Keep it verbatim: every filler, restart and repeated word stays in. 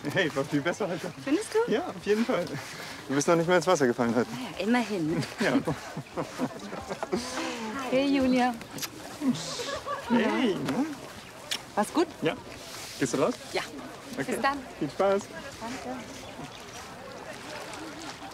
Hey, war viel besser heute. Findest du? Ja, auf jeden Fall. Du bist noch nicht mehr ins Wasser gefallen heute. Ja, immerhin. Ja. Hey, Julia. Hey, ne? War's gut? Ja. Gehst du raus? Ja. Okay. Bis dann. Viel Spaß. Danke.